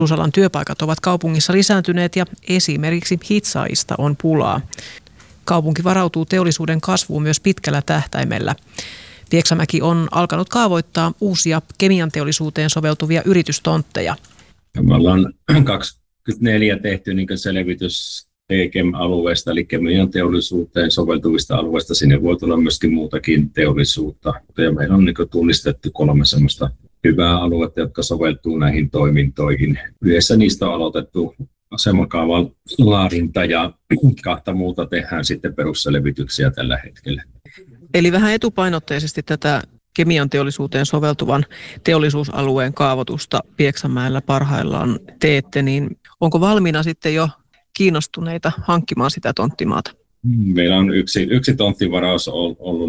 Teollisuusalan työpaikat ovat kaupungissa lisääntyneet ja esimerkiksi hitsaajista on pulaa. Kaupunki varautuu teollisuuden kasvuun myös pitkällä tähtäimellä. Pieksämäki on alkanut kaavoittaa uusia kemianteollisuuteen soveltuvia yritystontteja. Me ollaan 24 tehty selvitys TKEM-alueesta, eli kemian teollisuuteen soveltuvista alueista. Sinne voi tulla myöskin muutakin teollisuutta. Ja meillä on tunnistettu 3 sellaista hyvää aluetta, jotka soveltuu näihin toimintoihin. Yhdessä niistä on aloitettu asemakaavan laadinta ja 2 muuta tehdään sitten perusselvityksiä tällä hetkellä. Eli vähän etupainotteisesti tätä kemian teollisuuteen soveltuvan teollisuusalueen kaavoitusta Pieksämäellä parhaillaan teette, niin onko valmiina sitten jo kiinnostuneita hankkimaan sitä tonttimaata? Meillä on yksi tonttivaraus ollut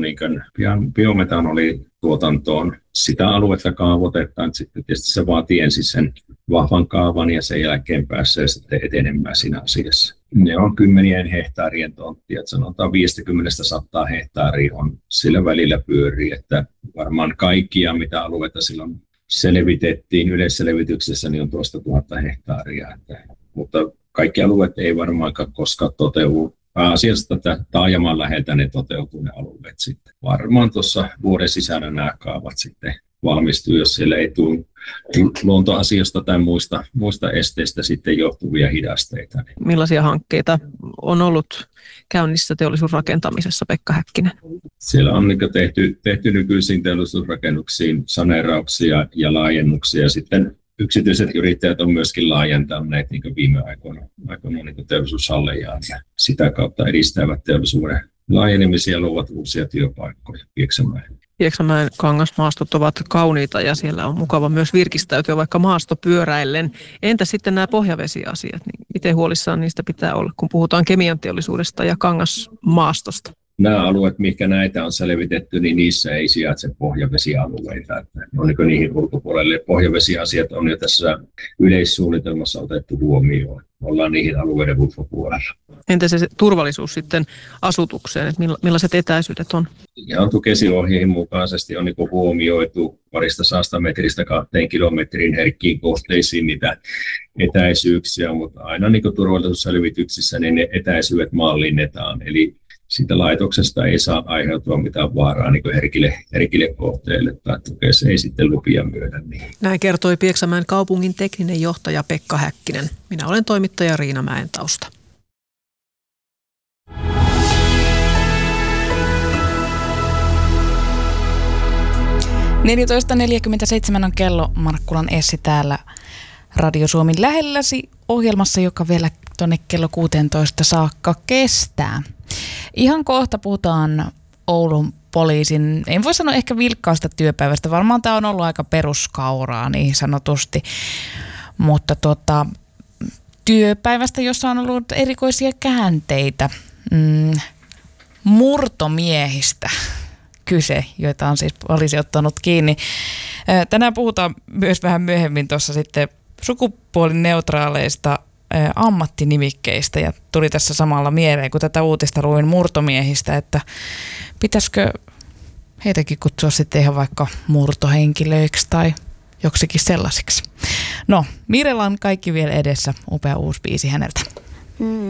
biometanolituotantoon. Sitä aluetta kaavoitetaan, sitten tietysti se vaatii ensin sen vahvan kaavan ja sen jälkeen pääsee sitten etenemään siinä asiassa. Ne on 10 hehtaarien tonttia, että sanotaan 50-100 hehtaaria on sillä välillä pyörii, että varmaan kaikkia mitä alueita silloin selvitettiin yleisselvityksessä, niin on tuosta 1000 hehtaaria. Mutta kaikki alueet ei varmaankaan koskaan toteudu. Pääasiassa tätä taajaman läheltä ne toteutuu ne alueet sitten. Varmaan tuossa vuoden sisällä nämä kaavat sitten valmistuu, jos siellä ei tule luontoasioista tai muista esteistä sitten johtuvia hidasteita. Millaisia hankkeita on ollut käynnissä teollisuusrakentamisessa, Pekka Häkkinen? Siellä on tehty nykyisiin teollisuusrakennuksiin saneerauksia ja laajennuksia. Sitten yksityiset yrittäjät on myöskin laajentaneet viime aikoina teollisuushallejaan ja sitä kautta edistävät teollisuuden laajenemisia ja luovat uusia työpaikkoja Pieksämäelle. Pieksämäen kangasmaastot ovat kauniita ja siellä on mukava myös virkistäytyä vaikka maastopyöräillen. Entä sitten nämä pohjavesiasiat? Niin miten huolissaan niistä pitää olla, kun puhutaan kemian teollisuudesta ja kangasmaastosta? Nämä alueet, mihinkä näitä on selvitetty, niin niissä ei sijaitse pohjavesialueita. On niihin ulkopuolelle. Pohjavesiasiat on jo tässä yleissuunnitelmassa otettu huomioon. Ollaan niihin alueiden ulkopuolella. Entä se turvallisuus sitten asutukseen, että millaiset etäisyydet on? Ja Tukesin-ohjeihin mukaisesti on huomioitu 200 metristä 2 kilometrin herkkiin kohteisiin niitä etäisyyksiä, mutta aina turvallisuusselvityksissä niin ne etäisyydet mallinnetaan. Eli siitä laitoksesta ei saa aiheutua mitään vaaraa herkille kohteille tai Tukes ei sitten lupia myödä niihin. Näin kertoi Pieksämäen kaupungin tekninen johtaja Pekka Häkkinen. Minä olen toimittaja Riina Mäentausta. (14.47) on kello. Markkulan Essi täällä Radio Suomen lähelläsi ohjelmassa, joka vielä tuonne kello 16 saakka kestää. Ihan kohta puhutaan Oulun poliisin, en voi sanoa ehkä vilkkaasta työpäivästä, varmaan tämä on ollut aika peruskauraa niin sanotusti, mutta työpäivästä, jossa on ollut erikoisia käänteitä, murtomiehistä kyse, joita on siis poliisi ottanut kiinni. Tänään puhutaan myös vähän myöhemmin tuossa sitten sukupuolineutraaleista ammattinimikkeistä ja tuli tässä samalla mieleen, kun tätä uutista luin murtomiehistä, että pitäisikö heitäkin kutsua sitten ihan vaikka murtohenkilöiksi tai joksikin sellaisiksi. No, Mirella on kaikki vielä edessä, upea uusi biisi häneltä.